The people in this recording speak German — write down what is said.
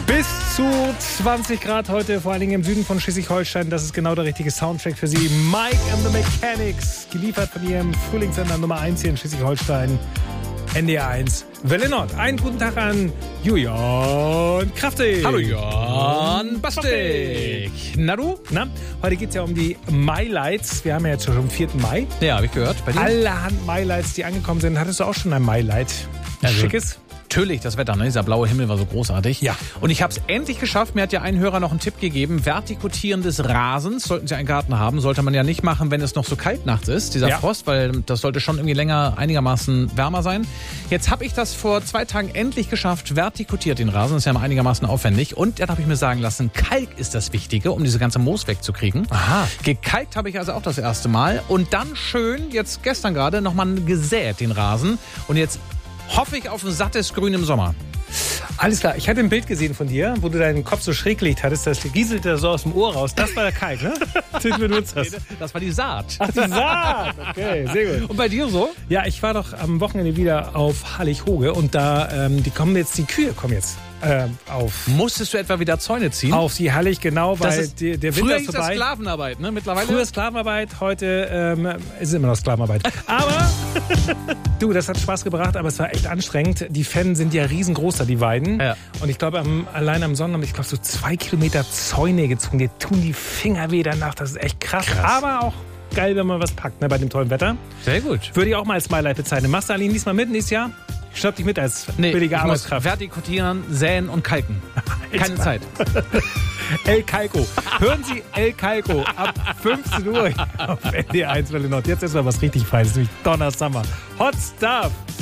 Bis zu 20 Grad heute, vor allen Dingen im Süden von Schleswig-Holstein. Das ist genau der richtige Soundtrack für Sie. Mike and the Mechanics, geliefert von Ihrem Frühlingssender Nummer 1 hier in Schleswig-Holstein. NDR 1, Welle Nord. Einen guten Tag an Julian Kraftig. Hallo Jan Bastik. Na du? Na, heute geht es ja um die Mailights. Wir haben ja jetzt schon am 4. Mai. Ja, habe ich gehört. Bei dir? Allerhand Mailights, die angekommen sind. Hattest du auch schon ein Mailight? Schickes? Natürlich, das Wetter, ne? Dieser blaue Himmel war so großartig. Ja. Und ich habe es endlich geschafft. Mir hat ja ein Hörer noch einen Tipp gegeben. Vertikutieren des Rasens. Sollten Sie einen Garten haben, sollte man ja nicht machen, wenn es noch so kalt nachts ist, dieser Frost, weil das sollte schon irgendwie länger einigermaßen wärmer sein. Jetzt habe ich das vor 2 Tagen endlich geschafft. Vertikutiert den Rasen. Das ist ja mal einigermaßen aufwendig. Und dann habe ich mir sagen lassen, Kalk ist das Wichtige, um diese ganze Moos wegzukriegen. Aha. Gekalkt habe ich also auch das erste Mal. Und dann schön, jetzt gestern gerade, nochmal gesät den Rasen. Und jetzt hoffe ich auf ein sattes Grün im Sommer. Alles klar, ich hatte ein Bild gesehen von dir, wo du deinen Kopf so schräg gelegt hattest, das rieselte so aus dem Ohr raus. Das war der Kalk, ne? Den du benutzt hast. Das war die Saat. Ach, die Saat. Okay, sehr gut. Und bei dir so? Ja, ich war doch am Wochenende wieder auf Hallig-Hoge und da, die Kühe kommen jetzt auf. Musstest du etwa wieder Zäune ziehen? Auf die Hallig, genau, weil ist, der Winter früher ist hieß vorbei. das Sklavenarbeit, ne? Mittlerweile? Früher Sklavenarbeit, heute ist es immer noch Sklavenarbeit. Aber, du, das hat Spaß gebracht, aber es war echt anstrengend. Die Fennen sind ja riesengroß da, die Weiden. Ja. Und ich glaube, allein am Sonnabend, ich glaube, so 2 Kilometer Zäune gezogen. Dir tun die Finger weh danach, das ist echt krass. Aber auch geil, wenn man was packt, ne, bei dem tollen Wetter. Sehr gut. Würde ich auch mal als Highlight bezeichnen. Machst du Aline diesmal mit nächstes Jahr? Ich schnapp dich mit als billige Arbeitskraft. Vertikutieren, säen und kalken. Keine Zeit. El Calco. Hören Sie El Calco ab 15 Uhr auf NDR 1 Welle Nord. Jetzt ist mal was richtig Feines, nämlich Donna Summer. Hot Stuff.